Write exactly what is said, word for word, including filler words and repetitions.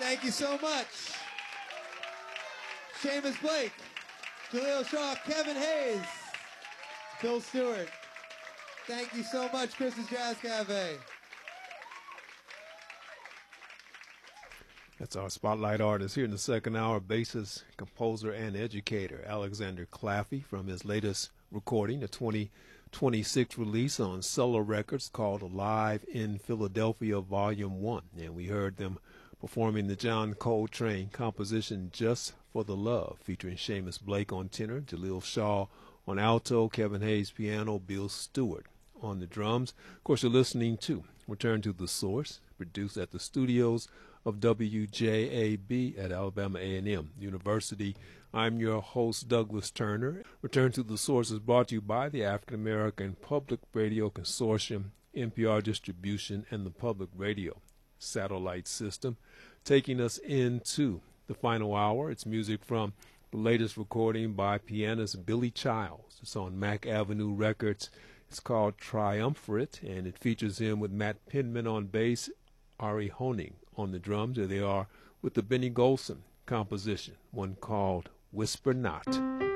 Thank you so much. Seamus Blake, Jaleel Shaw, Kevin Hayes, Bill Stewart. Thank you so much, Chris's Jazz Cafe. That's our spotlight artist here in the second hour, bassist, composer, and educator, Alexander Claffey, from his latest recording, a twenty twenty-six release on Solo Records called Alive in Philadelphia Volume one. And we heard them performing the John Coltrane composition Just for the Love, featuring Seamus Blake on tenor, Jaleel Shaw on alto, Kevin Hayes piano, Bill Stewart on the drums. Of course, you're listening to Return to the Source, produced at the studios of W J A B at Alabama A and M University. I'm your host, Douglas Turner. Return to the Source is brought to you by the African American Public Radio Consortium, N P R Distribution, and the Public Radio Satellite System. Taking us into the final hour, it's music from the latest recording by pianist Billy Childs. It's on Mack Avenue Records. It's called Triumvirate, and it features him with Matt Penman on bass, Ari Honing on the drums. There they are with the Benny Golson composition, one called Whisper Not.